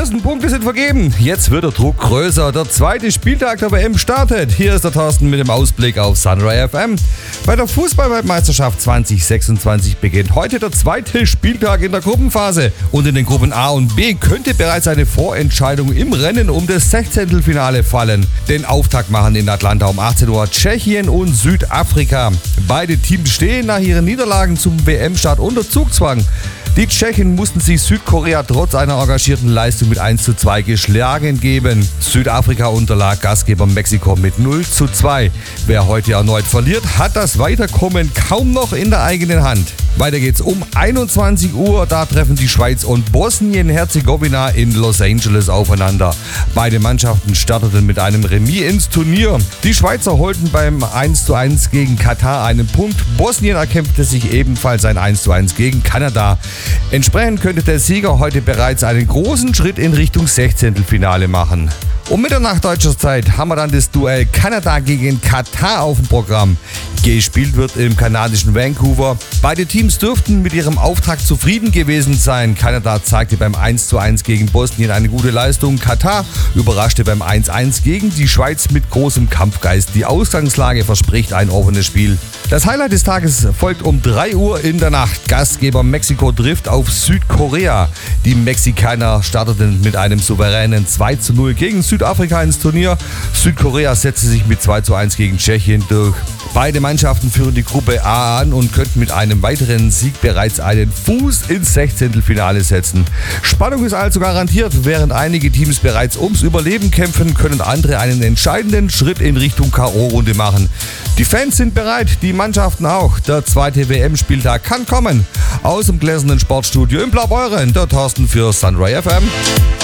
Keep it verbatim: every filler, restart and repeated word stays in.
ersten Punkte sind vergeben. Jetzt wird der Druck größer. Der zweite Spieltag der W M startet. Hier ist der Thorsten mit dem Ausblick auf Sunray F M. Bei der Fußball-Weltmeisterschaft zwanzig sechsundzwanzig beginnt heute der zweite Spieltag in der Gruppenphase. Und in den Gruppen A und B könnte bereits eine Vorentscheidung im Rennen um das Sechzehntelfinale fallen. Den Auftakt machen in Atlanta um achtzehn Uhr Tschechien und Südafrika. Beide Teams stehen nach ihren Niederlagen zum W M-Start unter Zugzwang. Die Tschechen mussten sich Südkorea trotz einer engagierten Leistung mit eins zu zwei geschlagen geben. Südafrika unterlag Gastgeber Mexiko mit null zu zwei. Wer heute erneut verliert, hat das Weiterkommen kaum noch in der eigenen Hand. Weiter geht's um einundzwanzig Uhr, da treffen die Schweiz und Bosnien-Herzegowina in Los Angeles aufeinander. Beide Mannschaften starteten mit einem Remis ins Turnier. Die Schweizer holten beim eins zu eins gegen Katar einen Punkt. Bosnien erkämpfte sich ebenfalls ein eins zu eins gegen Kanada. Entsprechend könnte der Sieger heute bereits einen großen Schritt in Richtung Sechzehntelfinale machen. Um Mitternacht deutscher Zeit haben wir dann das Duell Kanada gegen Katar auf dem Programm. Gespielt wird im kanadischen Vancouver. Beide Teams dürften mit ihrem Auftakt zufrieden gewesen sein. Kanada zeigte beim eins zu eins gegen Bosnien eine gute Leistung. Katar überraschte beim eins zu eins gegen die Schweiz mit großem Kampfgeist. Die Ausgangslage verspricht ein offenes Spiel. Das Highlight des Tages folgt um drei Uhr in der Nacht. Gastgeber Mexiko trifft auf Südkorea. Die Mexikaner starteten mit einem souveränen zwei zu null gegen Südafrika ins Turnier. Südkorea setzte sich mit zwei zu eins gegen Tschechien durch. Beide Mannschaften führen die Gruppe A an und könnten mit einem weiteren Sieg bereits einen Fuß ins Sechzehntelfinale setzen. Spannung ist also garantiert. Während einige Teams bereits ums Überleben kämpfen, können andere einen entscheidenden Schritt in Richtung K O-Runde machen. Die Fans sind bereit, die Mannschaften auch. Der zweite W M-Spieltag kann kommen. Aus dem gläsernen Sportstudio in Blaubeuren, der Thorsten für Sunray F M.